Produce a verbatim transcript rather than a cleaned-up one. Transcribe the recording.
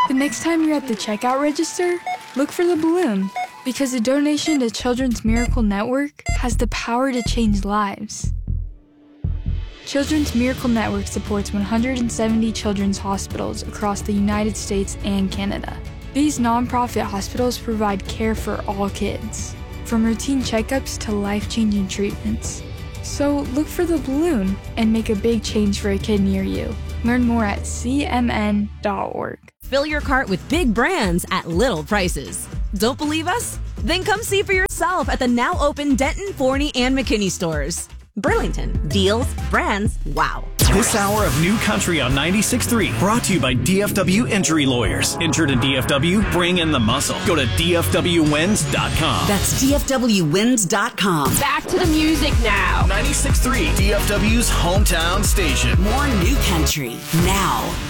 The next time you're at the checkout register, look for the balloon, because a donation to Children's Miracle Network has the power to change lives. Children's Miracle Network supports one hundred seventy children's hospitals across the United States and Canada. These nonprofit hospitals provide care for all kids, from routine checkups to life-changing treatments. So look for the balloon and make a big change for a kid near you. Learn more at c m n dot org. Fill your cart with big brands at little prices. Don't believe us? Then come see for yourself at the now open Denton, Forney, and McKinney stores. Burlington. Deals, brands, wow. This hour of New Country on ninety-six point three brought to you by D F W Injury Lawyers. Injured in D F W? Bring in the muscle. Go to d f w wins dot com. That's d f w wins dot com. Back to the music now. ninety-six point three, D F W's hometown station. More New Country now.